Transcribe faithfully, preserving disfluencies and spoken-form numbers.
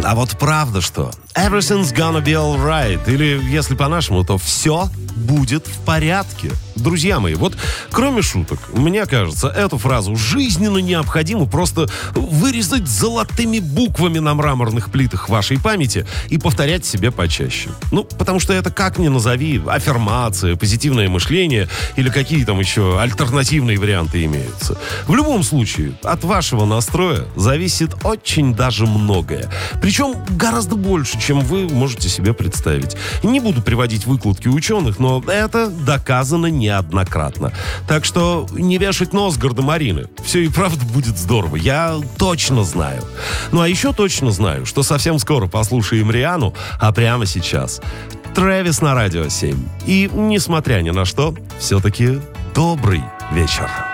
А вот правда что? Everything's gonna be alright. Или, если по-нашему, то все будет в порядке. Друзья мои, вот кроме шуток, мне кажется, эту фразу жизненно необходимо просто вырезать золотыми буквами на мраморных плитах вашей памяти и повторять себе почаще. Ну, потому что это, как ни назови, аффирмация, позитивное мышление или какие там еще альтернативные варианты имеются. В любом случае, от вашего настроя зависит очень даже многое. Причем гораздо больше, чем вы можете себе представить. Не буду приводить выкладки ученых, но это доказано неоднократно. Так что не вешать нос, гардемарины. Все и правда будет здорово. Я точно знаю. Ну а еще точно знаю, что совсем скоро послушаем Риану, а прямо сейчас Трэвис на Радио семь. И, несмотря ни на что, все-таки добрый вечер.